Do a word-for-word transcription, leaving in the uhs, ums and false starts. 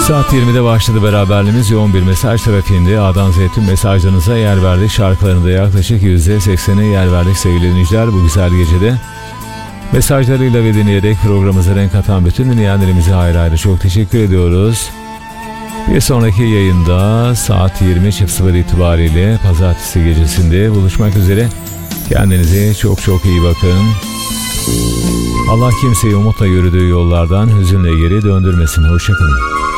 Saat yirmide başladı beraberliğimiz. Yoğun bir mesaj trafiğinde A'dan Z'ye tüm mesajlarınıza yer verdik. Şarkılarında yaklaşık yüzde seksene yer verdik sevgili dinleyiciler. Bu güzel gecede mesajlarıyla ve dinleyerek programımıza renk atan bütün dinleyenlerimize ayrı ayrı çok teşekkür ediyoruz. Bir sonraki yayında saat yirmi sıfır itibariyle pazartesi gecesinde buluşmak üzere. Kendinize çok çok iyi bakın. Allah kimseyi umutla yürüdüğü yollardan hüzünle geri döndürmesin. Hoşçakalın.